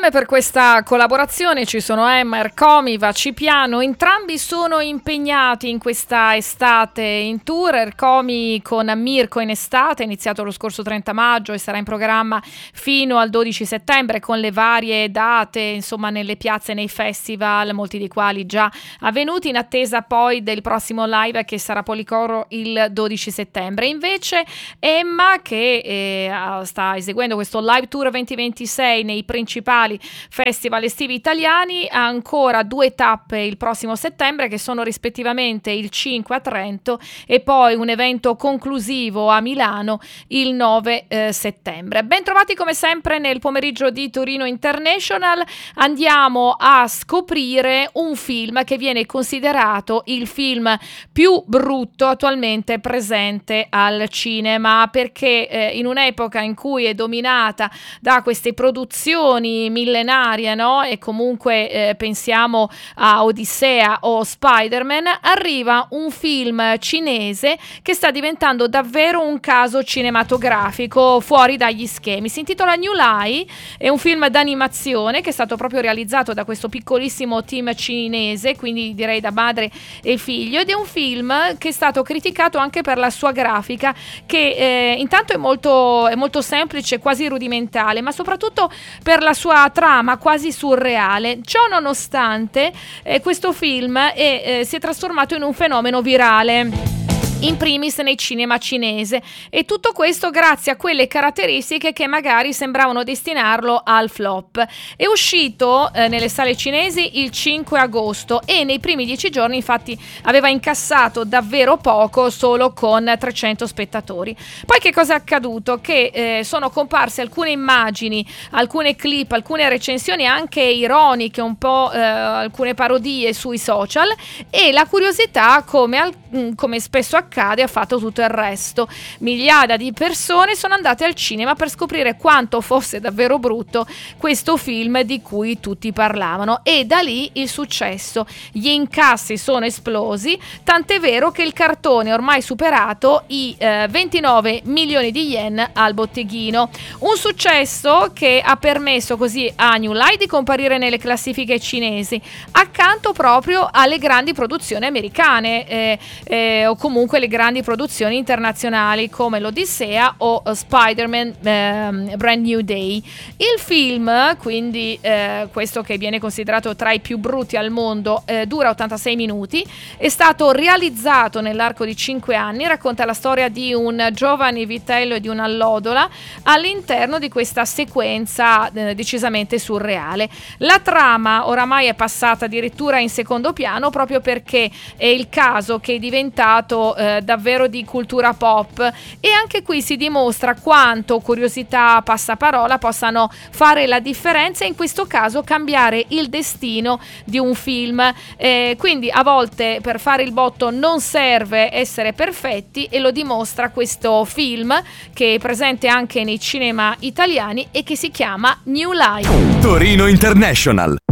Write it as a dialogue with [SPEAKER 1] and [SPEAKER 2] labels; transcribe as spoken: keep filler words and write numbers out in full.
[SPEAKER 1] insieme per questa collaborazione ci sono Emma, Ercomi, Cipiano, entrambi sono impegnati in questa estate in tour. Ercomi con Mirko in estate, è iniziato lo scorso trenta maggio e sarà in programma fino al dodici settembre con le varie date, insomma, nelle piazze, nei festival, molti dei quali già avvenuti, in attesa poi del prossimo live che sarà Policoro il dodici settembre. Invece Emma, che eh, sta eseguendo questo live tour duemilaventisei nei principali festival estivi italiani, ha ancora due tappe il prossimo settembre, che sono rispettivamente il cinque a Trento e poi un evento conclusivo a Milano il nove eh, settembre. Ben trovati come sempre nel pomeriggio di Torino International. Andiamo a scoprire un film che viene considerato il film più brutto attualmente presente al cinema, perché eh, in un'epoca in cui è dominata da queste produzioni millenarie, no? E comunque eh, pensiamo a Odissea o Spider-Man, arriva un film cinese che sta diventando davvero un caso cinematografico fuori dagli schemi. Si intitola New Lie, è un film d'animazione che è stato proprio realizzato da questo piccolissimo team cinese, quindi direi da madre e figlio, ed è un film che è stato criticato anche per la sua grafica, che eh, intanto è molto, è molto semplice, quasi rudimentale, ma soprattutto per la sua trama quasi surreale. Ciò nonostante, eh, questo film è, eh, si è trasformato in un fenomeno virale, in primis nei cinema cinese, e tutto questo grazie a quelle caratteristiche che magari sembravano destinarlo al flop. È uscito eh, nelle sale cinesi il cinque agosto e nei primi dieci giorni infatti aveva incassato davvero poco, solo con trecento spettatori. Poi che cosa è accaduto? Che eh, sono comparse alcune immagini, alcune clip, alcune recensioni anche ironiche, un po' eh, alcune parodie sui social, e la curiosità, come, al, come spesso accade, ha fatto tutto il resto. Migliaia di persone sono andate al cinema per scoprire quanto fosse davvero brutto questo film di cui tutti parlavano, e da lì il successo. Gli incassi sono esplosi, tant'è vero che il cartone ha ormai superato i eh, ventinove milioni di yen al botteghino. Un successo che ha permesso così a New Lie di comparire nelle classifiche cinesi, accanto proprio alle grandi produzioni americane eh, eh, o comunque le grandi produzioni internazionali come l'Odissea o uh, Spider-Man eh, Brand New Day. Il film, quindi eh, questo che viene considerato tra i più brutti al mondo, eh, dura ottantasei minuti, è stato realizzato nell'arco di cinque anni, racconta la storia di un giovane vitello e di un'allodola all'interno di questa sequenza eh, decisamente surreale. La trama oramai è passata addirittura in secondo piano, proprio perché è il caso che è diventato eh, davvero di cultura pop, e anche qui si dimostra quanto curiosità, passaparola possano fare la differenza, e in questo caso cambiare il destino di un film. Eh, quindi a volte per fare il botto non serve essere perfetti, e lo dimostra questo film che è presente anche nei cinema italiani e che si chiama New Lie.
[SPEAKER 2] Torino International.